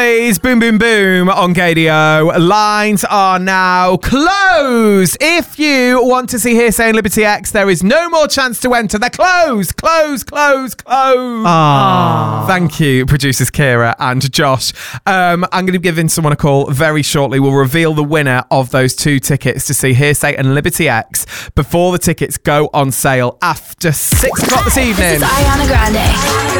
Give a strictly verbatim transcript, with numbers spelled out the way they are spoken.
boys. Boom, boom, boom on K D O. Lines are now closed. If you want to see Hearsay and Liberty X, there is no more chance to enter. They're closed, closed, closed, closed. Aww. Thank you, producers Kira and Josh. Um, I'm going to be giving someone a call very shortly. We'll reveal the winner of those two tickets to see Hearsay and Liberty X before the tickets go on sale after six o'clock this evening. This is Ariana Grande.